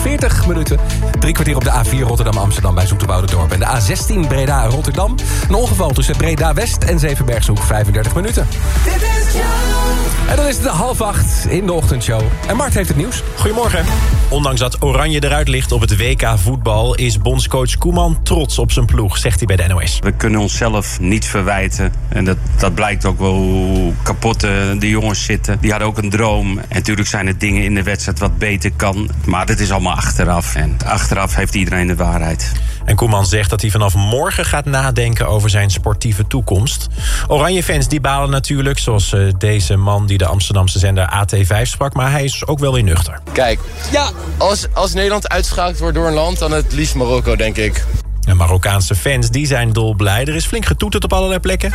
40 minuten. 3 kwartier op de A4 Rotterdam-Amsterdam bij Zoeterwouderdorp. En de A16 Breda-Rotterdam. Een ongeval tussen Breda-West en Zevenbergshoek, 35 minuten. Dit is En dan is het 7:30 in de ochtendshow. En Mart heeft het nieuws. Goedemorgen. Ondanks dat Oranje eruit ligt op het WK voetbal... is bondscoach Koeman trots op zijn ploeg, zegt hij bij de NOS. We kunnen onszelf niet verwijten. En dat blijkt ook wel hoe kapot de jongens zitten. Die hadden ook een droom. En natuurlijk zijn er dingen in de wedstrijd wat beter kan. Maar dit is allemaal achteraf. En achteraf heeft iedereen de waarheid. En Koeman zegt dat hij vanaf morgen gaat nadenken over zijn sportieve toekomst. Oranje-fans die balen natuurlijk, zoals deze man die de Amsterdamse zender AT5 sprak. Maar hij is ook wel weer nuchter. Kijk, ja, als Nederland uitgeschakeld wordt door een land, dan het liefst Marokko, denk ik. En Marokkaanse fans die zijn dolblij. Er is flink getoeterd op allerlei plekken.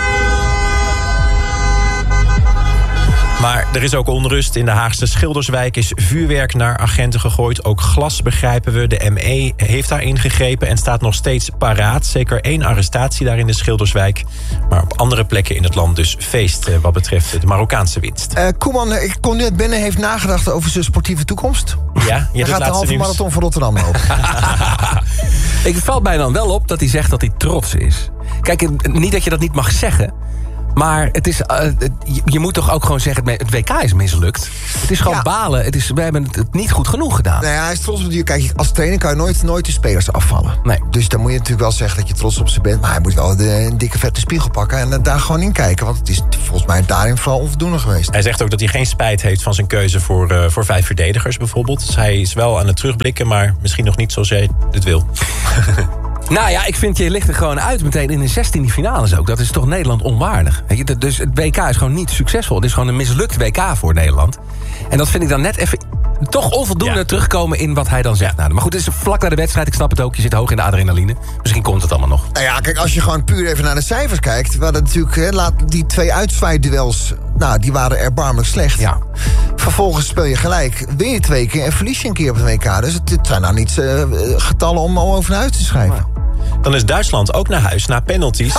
Maar er is ook onrust. In de Haagse Schilderswijk is vuurwerk naar agenten gegooid. Ook glas, begrijpen we. De ME heeft daar ingegrepen en staat nog steeds paraat. Zeker 1 arrestatie daar in de Schilderswijk. Maar op andere plekken in het land dus feest wat betreft de Marokkaanse winst. Koeman, ik kom net binnen, heeft nagedacht over zijn sportieve toekomst. Ja, hij gaat de halve marathon van Rotterdam lopen. Ik valt mij dan wel op dat hij zegt dat hij trots is. Kijk, niet dat je dat niet mag zeggen... Maar het is, je moet toch ook gewoon zeggen... het WK is mislukt. Het is gewoon balen. We hebben het niet goed genoeg gedaan. Nou ja, hij is trots op die. Kijk, als trainer kan je nooit de spelers afvallen. Nee. Dus dan moet je natuurlijk wel zeggen dat je trots op ze bent. Maar hij moet wel een dikke vette spiegel pakken... en daar gewoon in kijken. Want het is volgens mij daarin vooral onvoldoende geweest. Hij zegt ook dat hij geen spijt heeft van zijn keuze voor 5 verdedigers bijvoorbeeld. Dus hij is wel aan het terugblikken... maar misschien nog niet zoals jij het wil. Nou ja, ik vind je ligt er gewoon uit meteen in de 16e finales ook. Dat is toch Nederland onwaardig. Weet je? Dus het WK is gewoon niet succesvol. Het is gewoon een mislukt WK voor Nederland. En dat vind ik dan net even toch onvoldoende terugkomen in wat hij dan zegt. Nou, maar goed, het is vlak na de wedstrijd, ik snap het ook. Je zit hoog in de adrenaline. Misschien komt het allemaal nog. Nou ja, kijk, als je gewoon puur even naar de cijfers kijkt... we hadden natuurlijk die 2 uitzwaaiduels... nou, die waren erbarmelijk slecht. Ja. Vervolgens speel je gelijk, win je 2 keer... en verlies je een keer op het WK. Dus het zijn nou niet getallen om over naar uit te schrijven. Nou. Dan is Duitsland ook naar huis na penalties.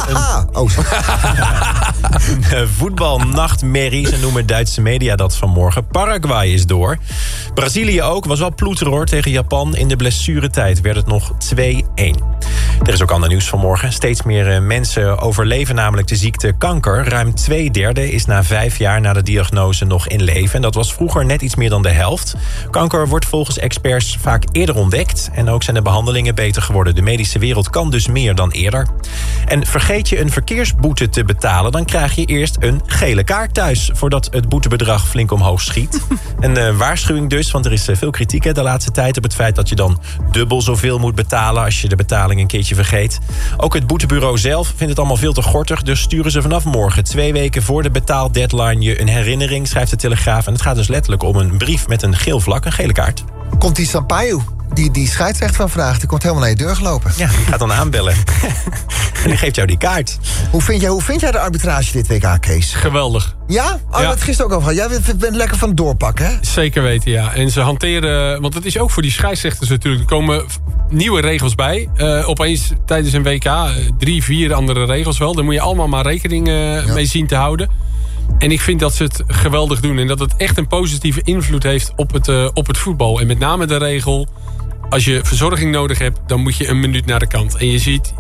Een voetbalnachtmerrie, zo noemen Duitse media dat vanmorgen. Paraguay is door. Brazilië ook, was wel ploeter hoor tegen Japan. In de blessuretijd werd het nog 2-1. Er is ook ander nieuws vanmorgen. Steeds meer mensen overleven namelijk de ziekte kanker. Ruim 2/3 is na 5 jaar na de diagnose nog in leven. En dat was vroeger net iets meer dan de helft. Kanker wordt volgens experts vaak eerder ontdekt. En ook zijn de behandelingen beter geworden. De medische wereld kan dus meer dan eerder. En vergeet je een verkeersboete te betalen... dan krijg je eerst een gele kaart thuis... voordat het boetebedrag flink omhoog schiet. Een waarschuwing dus, want er is veel kritiek de laatste tijd... op het feit dat je dan dubbel zoveel moet betalen... als je de betaling een keertje vergeet. Ook het boetebureau zelf vindt het allemaal veel te gortig... dus sturen ze vanaf morgen 2 weken voor de betaaldeadline... je een herinnering, schrijft de Telegraaf. En het gaat dus letterlijk om een brief met een geel vlak, een gele kaart. Komt die Sampaio, die scheidsrechter van vandaag... die komt helemaal naar je deur gelopen. Ja, die gaat dan aanbellen. En die geeft jou die kaart. Hoe vind jij de arbitrage dit WK, Kees? Geweldig. Ja? Oh, ja. Het gisteren ook al van. Jij bent lekker van het doorpakken, hè? Zeker weten, ja. En ze hanteren... Want het is ook voor die scheidsrechters natuurlijk. Er komen nieuwe regels bij. Opeens tijdens een WK 3, 4 andere regels wel. Daar moet je allemaal maar rekening mee zien te houden. En ik vind dat ze het geweldig doen. En dat het echt een positieve invloed heeft op het voetbal. En met name de regel... Als je verzorging nodig hebt, dan moet je een minuut naar de kant. En je ziet...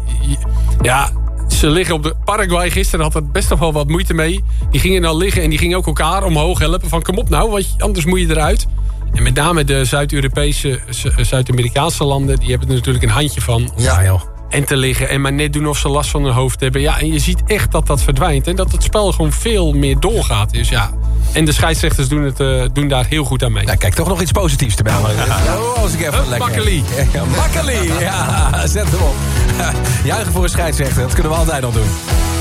Ze liggen op de... Paraguay gisteren had er best nog wel wat moeite mee. Die gingen dan liggen en die gingen ook elkaar omhoog helpen. Van kom op nou, want anders moet je eruit. En met name de Zuid-Europese, Zuid-Amerikaanse landen... die hebben er natuurlijk een handje van. Ja, joh. En te liggen en maar net doen of ze last van hun hoofd hebben. Ja, en je ziet echt dat dat verdwijnt. En dat het spel gewoon veel meer doorgaat. Dus ja... En de scheidsrechters doen daar heel goed aan mee. Nou, kijk, toch nog iets positiefs te melden. Als ik even lekker... Makkeli. Makkeli, ja, zet hem op. Juichen voor een scheidsrechter, dat kunnen we altijd nog doen.